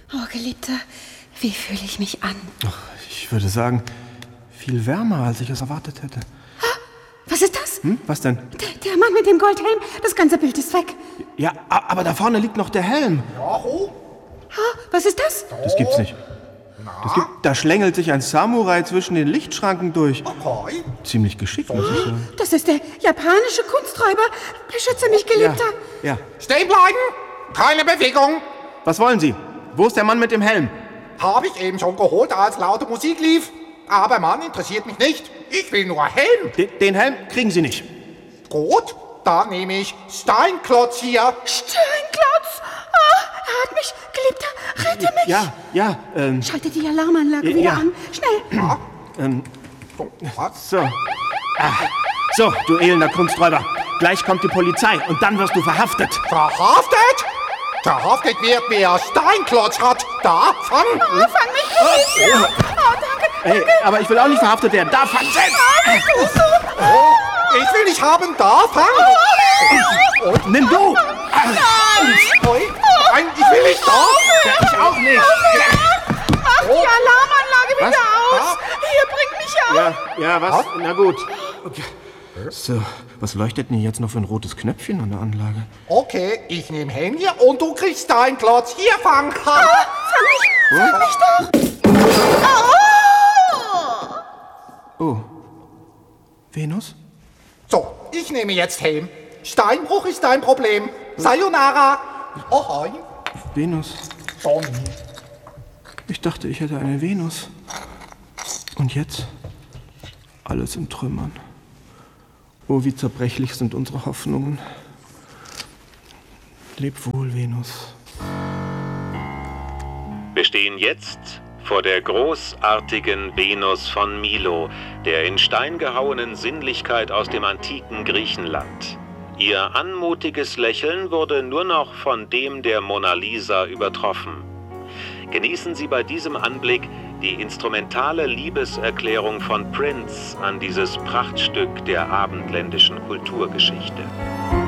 Oh, Geliebter, wie fühle ich mich an? Ich würde sagen, viel wärmer, als ich es erwartet hätte. Was ist das? Was denn? Der Mann mit dem Goldhelm. Das ganze Bild ist weg. Ja, aber da vorne liegt noch der Helm. Was ist das? Das gibt's nicht. Da schlängelt sich ein Samurai zwischen den Lichtschranken durch. Okay. Ziemlich geschickt, muss ich sagen. Das ist der japanische Kunsträuber. Beschütze mich, Geliebter. Ja. Stehen bleiben! Keine Bewegung! Was wollen Sie? Wo ist der Mann mit dem Helm? Habe ich eben schon geholt, als laute Musik lief. Aber Mann interessiert mich nicht. Ich will nur Helm. Den Helm kriegen Sie nicht. Gut, dann nehme ich Steinklotz hier. Steinklotz! Er hat mich. Geliebter, rette mich. Ja. Schalte die Alarmanlage wieder ja. an. Schnell. Was? So. So, du elender Kunsträuber. Gleich kommt die Polizei und dann wirst du verhaftet. Verhaftet? Verhaftet wird, wer Steinklotz hat. Da, fang! Fang mich, Geliebter. Danke. Hey, aber ich will auch nicht verhaftet werden. Da, fang selbst! Ich will nicht haben, da, fang! Nimm du! Nein, ich will nicht da! Ich auch nicht! Mach die Alarmanlage wieder aus. Hier, bring mich auf. Ja, was? Na gut. Okay. So, was leuchtet denn jetzt noch für ein rotes Knöpfchen an der Anlage? Okay, ich nehme Helm hier und du kriegst Steinklotz. Hier, fang! Fang mich doch. Oh. Venus? So, ich nehme jetzt Helm. Steinbruch ist dein Problem. Sayonara. Ohoi. Venus? Sonny. Ich dachte, ich hätte eine Venus. Und jetzt? Alles in Trümmern. Oh, wie zerbrechlich sind unsere Hoffnungen. Leb wohl, Venus. Wir stehen jetzt vor der großartigen Venus von Milo, der in Stein gehauenen Sinnlichkeit aus dem antiken Griechenland. Ihr anmutiges Lächeln wurde nur noch von dem der Mona Lisa übertroffen. Genießen Sie bei diesem Anblick die instrumentale Liebeserklärung von Prince an dieses Prachtstück der abendländischen Kulturgeschichte.